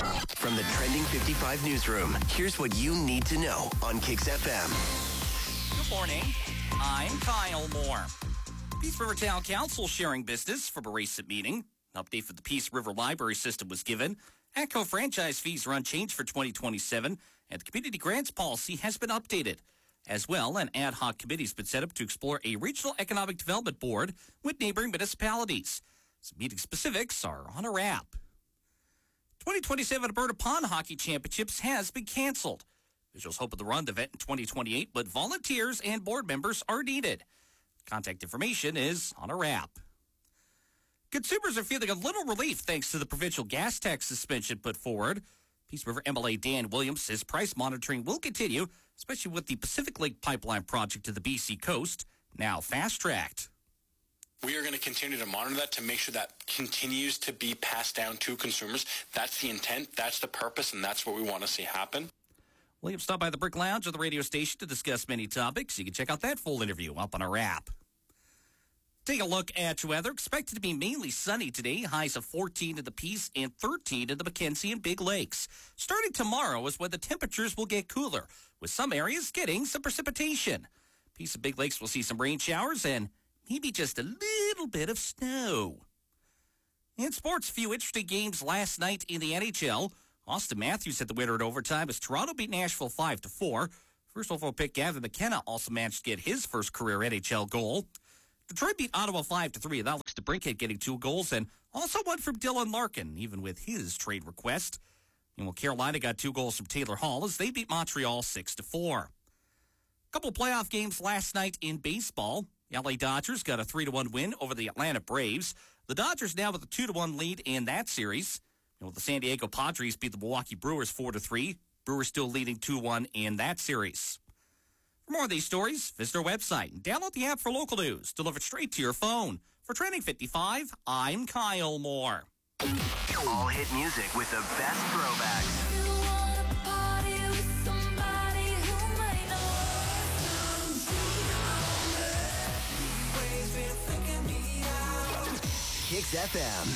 From the Trending 55 newsroom, here's what you need to know on Kicks FM. Good morning. I'm Kyle Moore. Peace River Town Council sharing business from a recent meeting. An update for the Peace River Library System was given. ATCO franchise fees are unchanged for 2027, and the community grants policy has been updated. As well, an ad hoc committee has been set up to explore a regional economic development board with neighboring municipalities. Some meeting specifics are on our app. 2027 Alberta Pond Hockey Championships has been canceled. Officials hope to run the event in 2028, but volunteers and board members are needed. Contact information is on our app. Consumers are feeling a little relief thanks to the provincial gas tax suspension put forward. Peace River MLA Dan Williams says price monitoring will continue, especially with the Pacific Link Pipeline project to the BC coast, now fast-tracked. We are going to continue to monitor that to make sure that continues to be passed down to consumers. That's the intent, that's the purpose, and that's what we want to see happen. Williams stopped by the Brick Lounge of the radio station to discuss many topics. You can check out that full interview up on our app. Take a look at weather. Expected to be mainly sunny today. Highs of 14 in the Peace and 13 in the Mackenzie and Big Lakes. Starting tomorrow is when the temperatures will get cooler, with some areas getting some precipitation. Peace and Big Lakes will see some rain showers and maybe just a little bit of snow. In sports, a few interesting games last night in the NHL. Austin Matthews hit the winner in overtime as Toronto beat Nashville 5-4. First overall pick Gavin McKenna also managed to get his first career NHL goal. Detroit beat Ottawa 5-3, and that looks to Brinkhead getting 2 goals, and also one from Dylan Larkin, even with his trade request. And Carolina got 2 goals from Taylor Hall as they beat Montreal 6-4. Couple playoff games last night in baseball. The LA Dodgers got a 3-1 win over the Atlanta Braves. The Dodgers now with a 2-1 lead in that series. The San Diego Padres beat the Milwaukee Brewers 4-3. Brewers still leading 2-1 in that series. For more of these stories, visit our website and download the app for local news delivered straight to your phone. For Trending 55, I'm Kyle Moore. All hit music with the best throwbacks. Kicks FM.